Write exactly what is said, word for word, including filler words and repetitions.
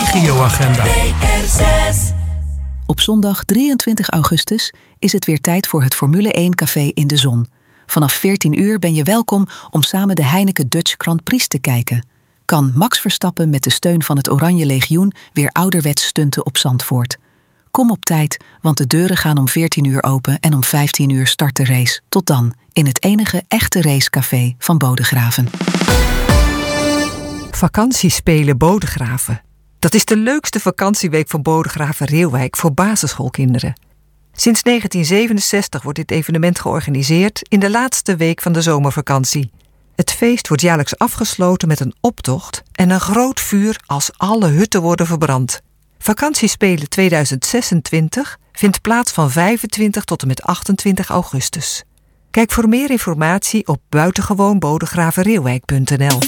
regioagenda. Op zondag drieëntwintig augustus is het weer tijd voor het Formule één Café in de Zon. Vanaf veertien uur ben je welkom om samen de Heineken Dutch Grand Prix te kijken. Kan Max Verstappen met de steun van het Oranje Legioen weer ouderwets stunten op Zandvoort? Kom op tijd, want de deuren gaan om veertien uur open en om vijftien uur start de race. Tot dan, in het enige echte racecafé van Bodegraven. Vakantiespelen Bodegraven. Dat is de leukste vakantieweek van Bodegraven-Reeuwijk voor basisschoolkinderen. Sinds negentien zevenenzestig wordt dit evenement georganiseerd in de laatste week van de zomervakantie. Het feest wordt jaarlijks afgesloten met een optocht en een groot vuur als alle hutten worden verbrand. Vakantiespelen tweeduizend zesentwintig vindt plaats van vijfentwintig tot en met achtentwintig augustus. Kijk voor meer informatie op buitengewoonbodegravenreeuwijk punt n l.